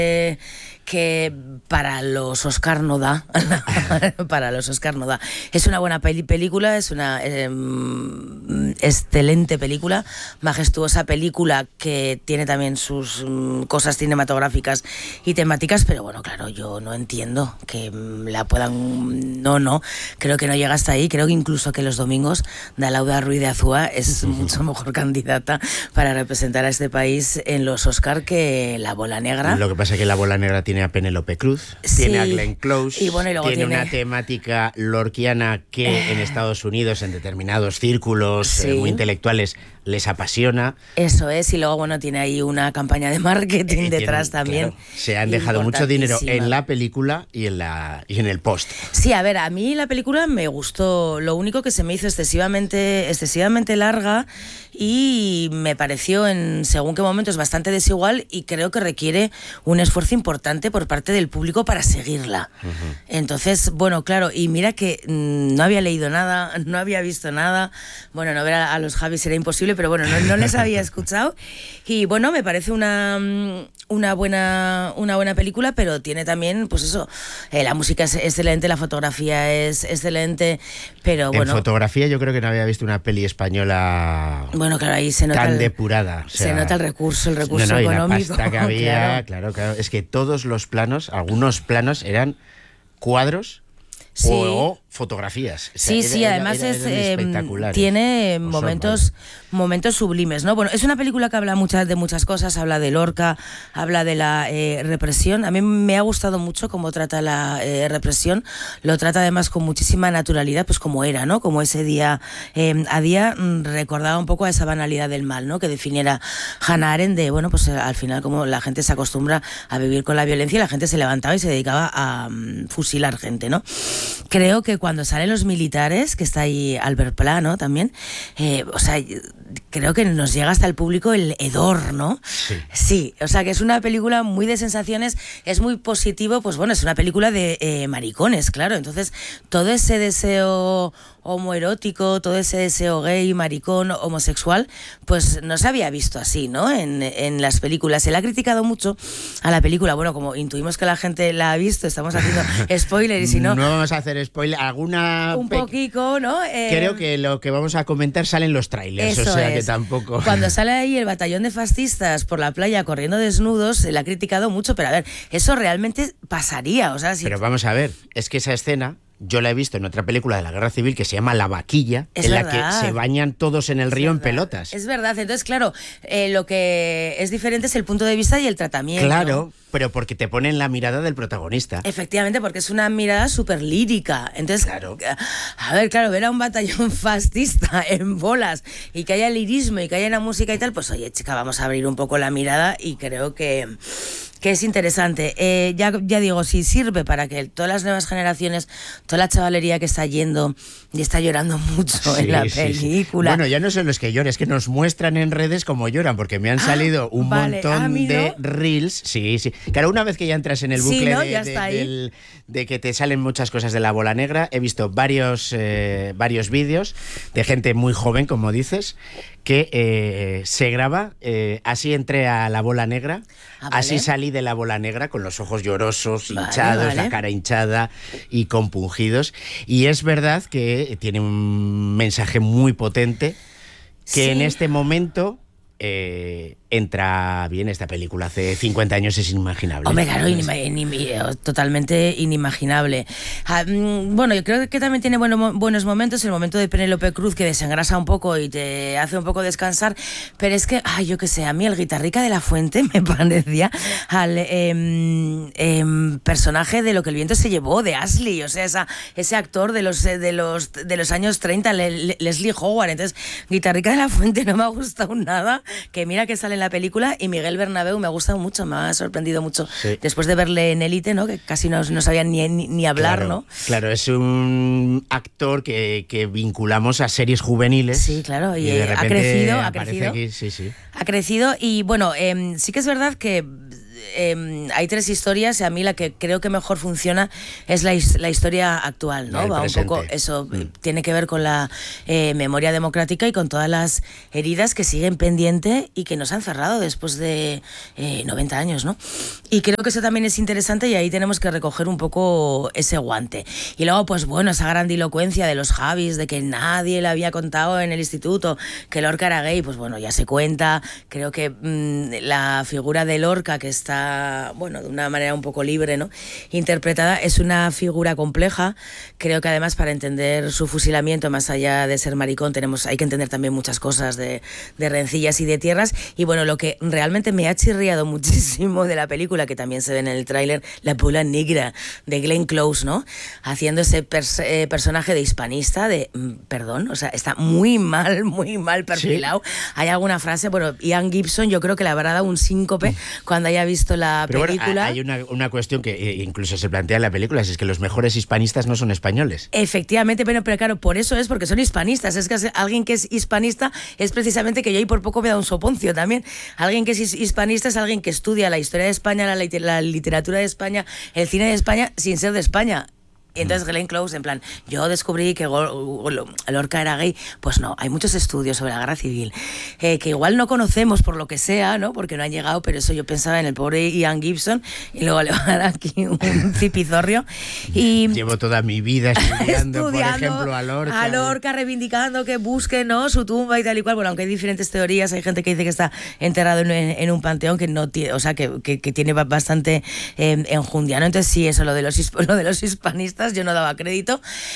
que para los Oscar no da. Para los Oscar no da. Es una buena película, es una excelente película, majestuosa película que tiene también sus cosas cinematográficas y temáticas, pero bueno, claro, yo no entiendo que la puedan... No, creo que no llega hasta ahí. Creo que incluso que los domingos Dalauda Ruiz de Azúa es mucho mejor candidata para representar a este país en los Oscar que La Bola Negra. Lo que pasa es que La Bola Negra tiene a Penélope Cruz, sí, tiene a Glenn Close, y bueno, y luego tiene una temática lorquiana que en Estados Unidos, en determinados círculos sí, muy intelectuales, les apasiona. Eso es, y luego bueno, tiene ahí una campaña de marketing detrás también. Claro, se han dejado mucho dinero en la película y en el post. Sí, a ver, a mí la película me gustó, lo único que se me hizo excesivamente larga y me pareció en según qué momentos bastante desigual, y creo que requiere un esfuerzo importante por parte del público para seguirla. Entonces, bueno, claro, y mira que no había leído nada, no había visto nada, bueno, no ver a los Javis era imposible, pero bueno, no les había escuchado, y bueno, me parece una buena película, pero tiene también, pues eso, la música es excelente, la fotografía es excelente, pero bueno... En fotografía yo creo que no había visto una peli española... Bueno, claro, ahí se nota tan depurada. O sea, se nota el recurso no, económico. Y la pasta que había, claro. Es que todos los planos, algunos planos eran cuadros sí, o fotografías. O sea, sí, además tiene momentos sublimes, ¿no? Bueno, es una película que habla de muchas cosas, habla de Lorca, habla de la represión. A mí me ha gustado mucho cómo trata la represión, lo trata además con muchísima naturalidad, pues como era, ¿no? Como ese día a día recordaba un poco a esa banalidad del mal, ¿no? Que definiera Hannah Arendt de, bueno, pues al final como la gente se acostumbra a vivir con la violencia y la gente se levantaba y se dedicaba a fusilar gente, ¿no? Creo que cuando salen los militares, que está ahí Albert Pla, ¿no? También, o sea, creo que nos llega hasta el público el hedor, ¿no? Sí, o sea, que es una película muy de sensaciones, es muy positivo, pues bueno, es una película de maricones, claro, entonces todo ese deseo homoerótico, todo ese deseo gay, maricón, homosexual, pues no se había visto así, ¿no? En las películas. Se le ha criticado mucho a la película, bueno, como intuimos que la gente la ha visto, estamos haciendo spoilers y si no... No vamos a hacer spoiler, un poquito, ¿no? Creo que lo que vamos a comentar sale en los trailers, o sea que tampoco... Cuando sale ahí el batallón de fascistas por la playa corriendo desnudos, se le ha criticado mucho, pero a ver, eso realmente pasaría, o sea... Si... Pero vamos a ver, es que esa escena... Yo la he visto en otra película de la Guerra Civil que se llama La Vaquilla, en la que se bañan todos en el río en pelotas. Es verdad, entonces claro, lo que es diferente es el punto de vista y el tratamiento. Claro, pero porque te ponen la mirada del protagonista. Efectivamente, porque es una mirada súper lírica. Entonces, claro. A ver, claro, ver a un batallón fascista en bolas y que haya lirismo y que haya una música y tal, pues oye, chica, vamos a abrir un poco la mirada y creo que es interesante. Ya digo, si sirve para que todas las nuevas generaciones, toda la chavalería que está yendo y está llorando mucho en la película. Bueno, ya no son los que lloran, es que nos muestran en redes cómo lloran, porque me han salido un montón de reels. Sí. Claro, una vez que ya entras en el bucle de que te salen muchas cosas de La Bola Negra, he visto varios vídeos de gente muy joven, como dices, que se graba, así entré a La Bola Negra, así salí de La Bola Negra con los ojos llorosos, hinchados, la cara hinchada y compungidos. Y es verdad que tiene un mensaje muy potente que en este momento... entra bien esta película. Hace 50 años es inimaginable. Hombre, claro, totalmente inimaginable. Bueno, yo creo que también tiene buenos momentos. El momento de Penélope Cruz, que desengrasa un poco y te hace un poco descansar. Pero es que, yo qué sé, a mí el Guitarrica de la Fuente me parecía al personaje de Lo que el viento se llevó, de Ashley. O sea, ese actor de los años 30, Leslie Howard. Entonces, Guitarrica de la Fuente no me ha gustado nada. Que mira que sale en la película, y Miguel Bernabéu me ha gustado mucho, me ha sorprendido mucho después de verle en Élite, ¿no? Que casi no sabía ni hablar, claro, ¿no? Claro, es un actor que vinculamos a series juveniles. Sí, claro, y ha crecido. Ha crecido y bueno, sí que es verdad que hay tres historias y a mí la que creo que mejor funciona es la historia actual, ¿no? Va un poco, eso tiene que ver con la memoria democrática y con todas las heridas que siguen pendientes y que nos han cerrado después de 90 años, ¿no? Y creo que eso también es interesante y ahí tenemos que recoger un poco ese guante. Y luego, pues bueno, esa grandilocuencia de los Javis, de que nadie le había contado en el instituto que Lorca era gay, pues bueno, ya se cuenta. Creo que la figura de Lorca, que está, bueno, de una manera un poco libre, ¿no?, interpretada, es una figura compleja. Creo que además para entender su fusilamiento, más allá de ser maricón, hay que entender también muchas cosas de rencillas y de tierras. Y bueno, lo que realmente me ha chirriado muchísimo de la película, que también se ve en el tráiler, la pula negra de Glenn Close, ¿no?, haciendo ese personaje de hispanista, perdón, o sea, está muy mal perfilado. Sí. Hay alguna frase, bueno, Ian Gibson yo creo que le habrá dado un síncope cuando haya visto la película. Bueno, hay una cuestión que incluso se plantea en la película, es que los mejores hispanistas no son españoles. Efectivamente, pero claro, por eso es, porque son hispanistas. Es que alguien que es hispanista es precisamente, que yo ahí por poco me da un soponcio también. Alguien que es hispanista es alguien que estudia la historia de España, la literatura de España, el cine de España, sin ser de España. Y entonces Glenn Close, en plan, yo descubrí que Lorca era gay. Pues no, hay muchos estudios sobre la guerra civil que igual no conocemos por lo que sea, ¿no?, porque no han llegado, pero eso yo pensaba en el pobre Ian Gibson y luego le va a dar aquí un cipizorrio. Y llevo toda mi vida estudiando, por ejemplo, a Lorca. Reivindicando que busque, ¿no?, su tumba y tal y cual. Bueno, aunque hay diferentes teorías, hay gente que dice que está enterrado en un panteón que no tiene, o sea, que tiene bastante enjundia, ¿no? Entonces sí, eso, lo de los hispanistas, yo no daba crédito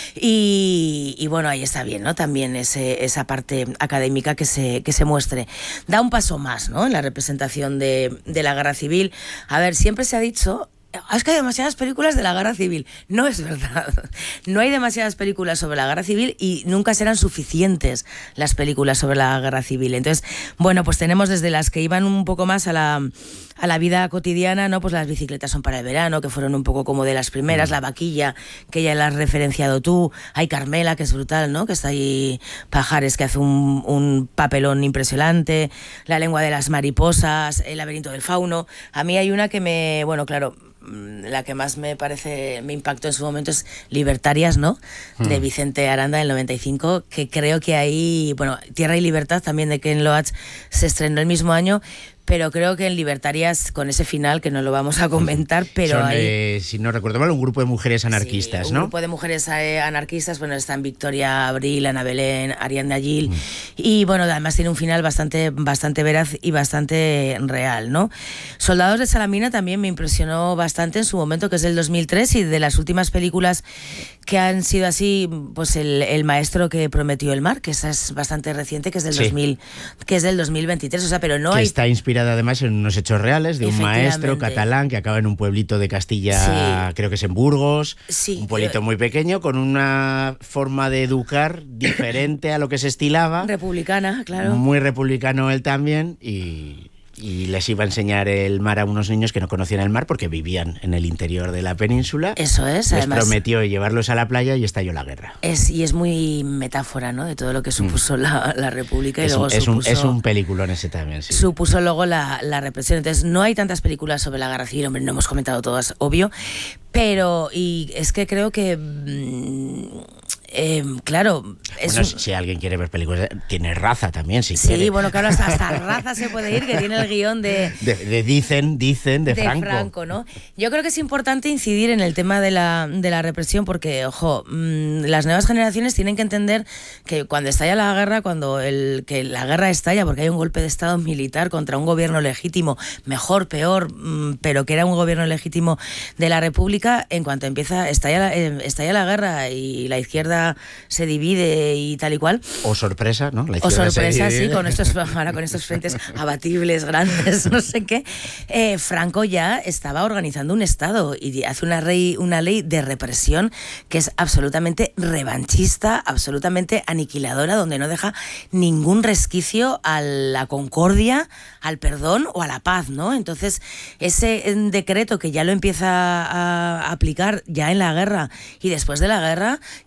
y bueno, ahí está bien, ¿no?, también esa parte académica que se muestre. Da un paso más, ¿no?, en la representación de la guerra civil. A ver, siempre se ha dicho, es que hay demasiadas películas de la guerra civil. No es verdad. No hay demasiadas películas sobre la guerra civil y nunca serán suficientes las películas sobre la guerra civil. Entonces, bueno, pues tenemos desde las que iban un poco más a la vida cotidiana, ¿no? Pues Las bicicletas son para el verano, que fueron un poco como de las primeras, La vaquilla, que ya la has referenciado tú, hay Carmela, que es brutal, ¿no?, que está ahí Pajares, que hace un papelón impresionante, La lengua de las mariposas, El laberinto del fauno. A mí hay una que bueno, claro, la que más me impactó en su momento es Libertarias, ¿no?, de Vicente Aranda del 95, que creo que ahí, bueno, Tierra y Libertad también de Ken Loach se estrenó el mismo año, pero creo que en Libertarias, con ese final, que no lo vamos a comentar, pero son, si no recuerdo mal, un grupo de mujeres anarquistas, sí, ¿no? Un grupo de mujeres anarquistas, bueno, están Victoria Abril, Ana Belén, Ariadna Gil, y bueno, además tiene un final bastante veraz y bastante real, ¿no? Soldados de Salamina también me impresionó bastante en su momento, que es del 2003, y de las últimas películas que han sido así, pues el maestro que prometió el mar, que esa es bastante reciente, que es del 2023, o sea, pero no hay... Está inspirada además en unos hechos reales de un maestro catalán que acaba en un pueblito de Castilla, creo que es en Burgos, un pueblito muy pequeño, con una forma de educar diferente a lo que se estilaba. Republicana, claro. Muy republicano él también, y les iba a enseñar el mar a unos niños que no conocían el mar porque vivían en el interior de la península. Eso es, además. Les prometió llevarlos a la playa y estalló la guerra. Y es muy metáfora, ¿no?, de todo lo que supuso la República. Y luego es un peliculón ese también, sí. Supuso luego la represión. Entonces no hay tantas películas sobre la guerra civil, hombre, no hemos comentado todas, obvio, pero y es que creo que... claro, si alguien quiere ver películas, tiene Raza también, si sí, quiere. Sí, bueno, claro, hasta Raza se puede ir, que tiene el guión de Franco, ¿no? Yo creo que es importante incidir en el tema de la represión, porque, ojo, las nuevas generaciones tienen que entender que cuando estalla la guerra, que la guerra estalla porque hay un golpe de estado militar contra un gobierno legítimo, mejor, peor, pero que era un gobierno legítimo de la República, en cuanto estalla la guerra y la izquierda se divide y tal y cual. O sorpresa, ¿no? O sorpresa, sí, con estos frentes abatibles, grandes, no sé qué. Franco ya estaba organizando un Estado y hace una ley de represión que es absolutamente revanchista, absolutamente aniquiladora, donde no deja ningún resquicio a la concordia, al perdón o a la paz, ¿no? Entonces, ese decreto que ya lo empieza a aplicar ya en la guerra y después de la guerra, que les quita las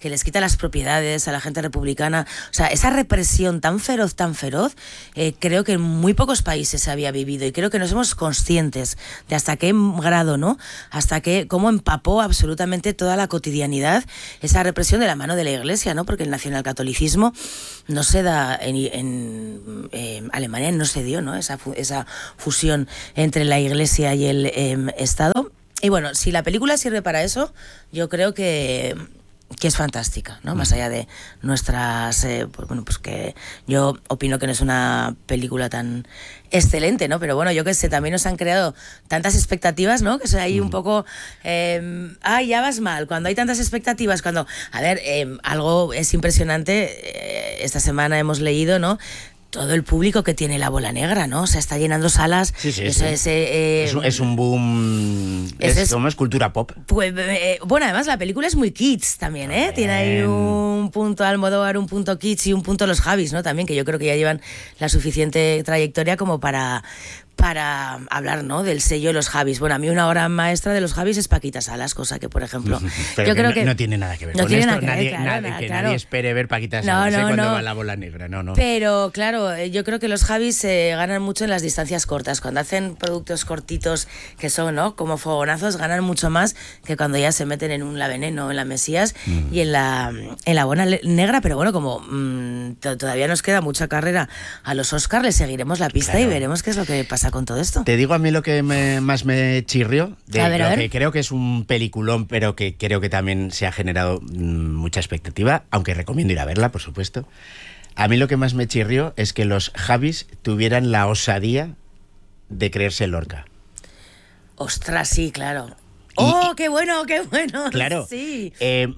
las propiedades, a la gente republicana. O sea, esa represión tan feroz, creo que en muy pocos países se había vivido, y creo que no somos conscientes de hasta qué grado, ¿no? Hasta cómo empapó absolutamente toda la cotidianidad esa represión de la mano de la Iglesia, ¿no? Porque el nacionalcatolicismo no se da en Alemania, no se dio, ¿no? Esa fusión entre la Iglesia y el Estado. Y bueno, si la película sirve para eso, yo creo que es fantástica, ¿no? Más allá de nuestras... pues que yo opino que no es una película tan excelente, ¿no? Pero bueno, yo qué sé, también nos han creado tantas expectativas, ¿no? Que es ahí un poco... ya vas mal. Cuando hay tantas expectativas, a ver, algo es impresionante. Esta semana hemos leído, ¿no? Todo el público que tiene La Bola Negra, ¿no? O sea, está llenando salas. Sí. Es un boom. Es cultura pop. Pues, bueno, además la película es muy kids también, ¿eh? Tiene ahí un punto Almodóvar, un punto kids y un punto Los Javis, ¿no? También, que yo creo que ya llevan la suficiente trayectoria como para hablar, ¿no? Del sello Los Javis. Bueno, a mí una obra maestra de Los Javis es Paquita Salas, cosa que, por ejemplo... Pero yo creo que no tiene nada que ver con esto. Nadie espere ver Paquita Salas cuando va La Bola Negra. No. Pero, claro, yo creo que Los Javis ganan mucho en las distancias cortas. Cuando hacen productos cortitos que son, ¿no? Como fogonazos, ganan mucho más que cuando ya se meten en un La Veneno, en La Mesías y en la Bola Negra. Pero bueno, como todavía nos queda mucha carrera a los Oscars, le seguiremos la pista y veremos qué es lo que pasa con todo esto. Te digo a mí lo que más me chirrió, que creo que es un peliculón, pero que creo que también se ha generado mucha expectativa, aunque recomiendo ir a verla, por supuesto. A mí lo que más me chirrió es que los Javis tuvieran la osadía de creerse Lorca. Ostras, sí, claro. ¡Oh, qué bueno, qué bueno! Claro. Sí.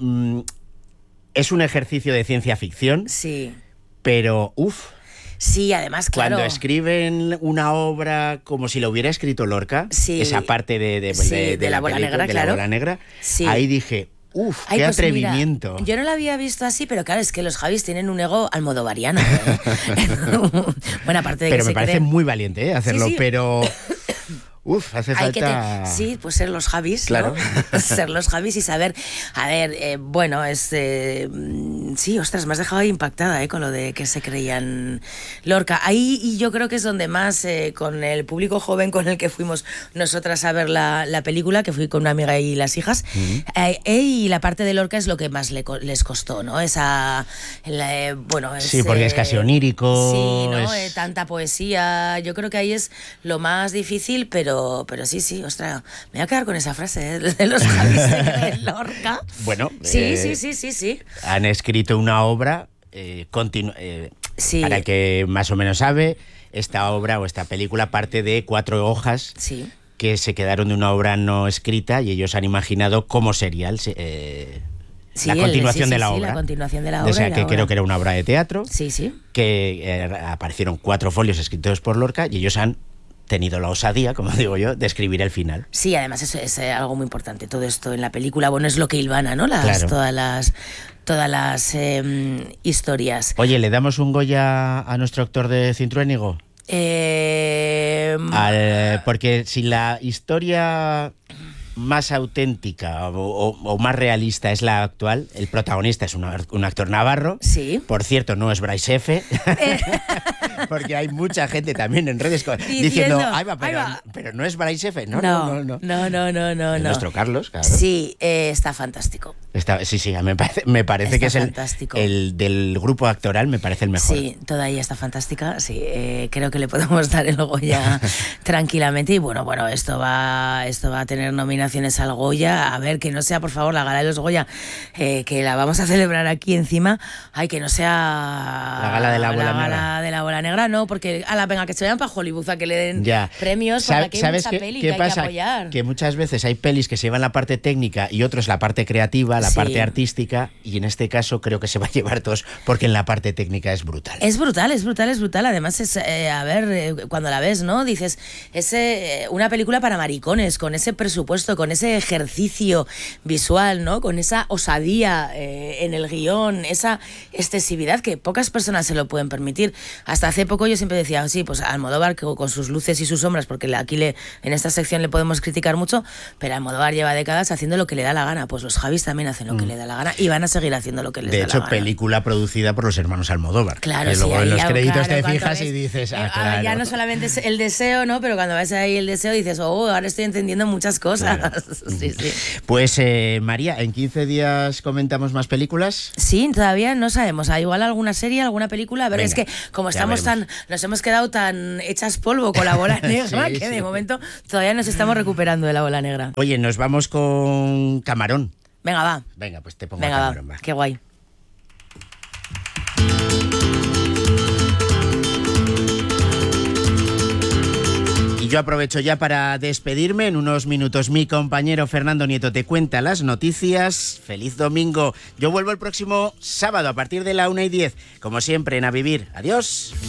Es un ejercicio de ciencia ficción. Sí. Pero, Sí, además, claro. Cuando escriben una obra como si lo hubiera escrito Lorca, esa parte de la Bola Negra, claro. La Bola Negra, ahí dije, qué pues atrevimiento. Mira, yo no lo había visto así, pero claro, es que los Javis tienen un ego almodovariano. Bueno, aparte de pero me parece muy valiente hacerlo, sí. Pero... hace falta... Sí, pues ser los Javis, claro, ¿no? Ser los Javis y saber... A ver, bueno, sí, ostras, me has dejado ahí impactada con lo de que se creían Lorca. Ahí, y yo creo que es donde más, con el público joven con el que fuimos nosotras a ver la película, que fui con una amiga y las hijas, y la parte de Lorca es lo que más les costó, ¿no? Sí, porque es casi onírico. Sí, ¿no? Tanta poesía. Yo creo que ahí es lo más difícil, pero sí, ostras, me voy a quedar con esa frase de los Javis de Lorca. Bueno, sí. Han escrito una obra para el que más o menos sabe, esta obra o esta película parte de 4 hojas que se quedaron de una obra no escrita y ellos han imaginado cómo sería la continuación de la obra. La continuación de la obra. O sea, que creo que era una obra de teatro. Sí. Que aparecieron 4 folios escritos por Lorca y ellos han tenido la osadía, como digo yo, de escribir el final. Sí, además eso es algo muy importante. Todo esto en la película, bueno, es lo que hilvana, ¿no? Todas las historias. Oye, ¿le damos un Goya a nuestro actor de Cintruénigo? Porque si la historia más auténtica o más realista es la actual, el protagonista es un actor navarro. Sí. Por cierto, no es Bryce F. Porque hay mucha gente también en redes diciendo, pero no es Bryce F. No. Nuestro Carlos, claro. Sí, está fantástico. Sí, me parece que es el del grupo actoral, me parece el mejor. Sí, toda ella está fantástica. Sí, creo que le podemos dar el Goya tranquilamente. Y bueno, esto va a tener nominaciones al Goya. A ver, que no sea, por favor, la gala de los Goya, que la vamos a celebrar aquí encima. Ay, que no sea la gala de la Bola Negra. Gala de la Bola Negra, no, porque venga, que se vayan para Hollywood a que le den premios, porque aquí hay mucha peli que hay que apoyar. Que muchas veces hay pelis que se llevan la parte técnica y otros la parte creativa, la parte artística, y en este caso creo que se va a llevar todos, porque en la parte técnica es brutal. Es brutal. Además, cuando la ves, ¿no? Dices, es una película para maricones, con ese presupuesto, con ese ejercicio visual, ¿no? Con esa osadía en el guión, esa excesividad que pocas personas se lo pueden permitir. Hasta hace poco yo siempre decía, sí, pues Almodóvar con sus luces y sus sombras, porque aquí en esta sección le podemos criticar mucho, pero Almodóvar lleva décadas haciendo lo que le da la gana. Pues los Javis también hacen hacen lo que le da la gana y van a seguir haciendo lo que les da la gana. De hecho, película producida por los hermanos Almodóvar. Claro, que sí. luego en los créditos claro, te fijas y dices, claro. Ya no solamente es el deseo, ¿no? Pero cuando ves ahí el deseo dices, ahora estoy entendiendo muchas cosas. Claro. Sí. Pues, María, ¿en 15 días comentamos más películas? Sí, todavía no sabemos. Igual alguna serie, alguna película. A ver, venga, es que como estamos nos hemos quedado tan hechas polvo con la bola negra que de momento todavía nos estamos recuperando de la bola negra. Oye, nos vamos con Camarón. Venga, va. Venga, pues te pongo Camarón. Va. Qué guay. Y yo aprovecho ya para despedirme. En unos minutos mi compañero Fernando Nieto te cuenta las noticias. ¡Feliz domingo! Yo vuelvo el próximo sábado a partir de la 1:10. Como siempre, en A Vivir. Adiós.